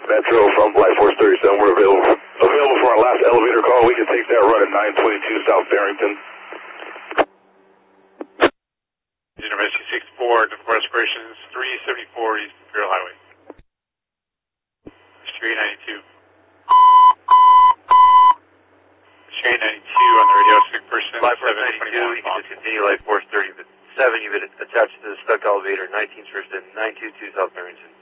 Metro from Life Force 37. We're available for our last elevator call. We can take that run at 922 South Barrington. University 64, Department of Operations 374 East Imperial Highway. Street 92. Street 92 on the radio, sick person. Life Force 92, you can just continue Life Force 37. You've been attached to the stuck elevator, 19th First and 922 South Barrington.